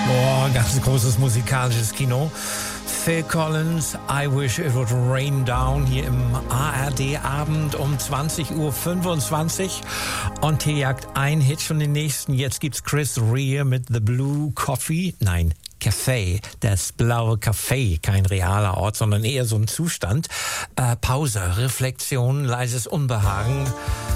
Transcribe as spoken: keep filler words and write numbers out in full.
Boah, ganz großes musikalisches Kino. Phil Collins, I Wish It Would Rain Down, hier im A R D-Abend um zwanzig Uhr fünfundzwanzig. Und hier jagt ein Hit schon den nächsten. Jetzt gibt's Chris Rea mit The Blue Coffee. Nein, Café, das blaue Café, kein realer Ort, sondern eher so ein Zustand. Äh, Pause, Reflexion, leises Unbehagen.